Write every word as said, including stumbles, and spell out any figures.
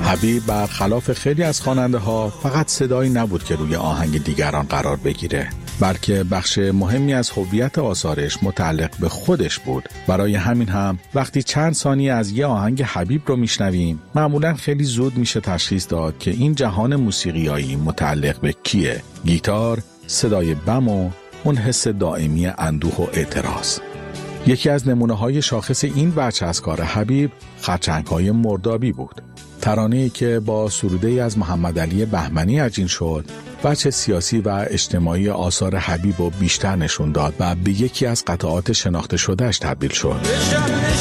حبیب برخلاف خیلی از خواننده ها فقط صدایی نبود که روی آهنگ دیگران قرار بگیره، بلکه بخش مهمی از هویت آثارش متعلق به خودش بود. برای همین هم وقتی چند ثانیه از یه آهنگ حبیب رو میشنویم، معمولاً خیلی زود میشه تشخیص داد که این جهان موسیقیایی متعلق به کیه. گیتار، صدای بم و اون حس دائمی اندوه و اعتراض. یکی از نمونه‌های شاخص این بچه از کار حبیب خرچنگ‌های مردابی بود. ترانه‌ای که با سروده‌ای از محمد علی بهمنی عجین شد، بچه سیاسی و اجتماعی آثار حبیب رو بیشتر نشون داد و به یکی از قطعات شناخته شدهش تبدیل شد.